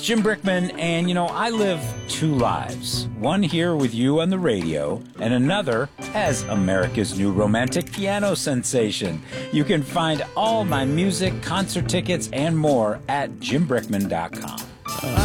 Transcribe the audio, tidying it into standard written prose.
Jim Brickman, and I live two lives. One here with you on the radio, and another as America's new romantic piano sensation. You can find all my music, concert tickets, and more at jimbrickman.com.